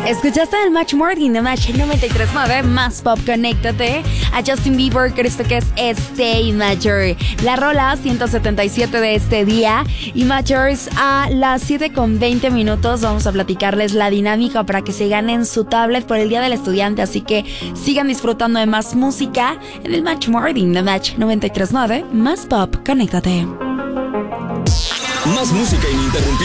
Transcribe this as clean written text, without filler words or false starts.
Escuchaste el Match Morning de Match 93.9, más pop, conéctate a Justin Bieber, que esto que es Stay Mature. La rola 177 de este día. Y Matchers, a las 7:20 vamos a platicarles la dinámica para que se ganen su tablet por el Día del Estudiante. Así que sigan disfrutando de más música en el Match Morning de Match 93.9, más pop, conéctate. Más música ininterrumpida.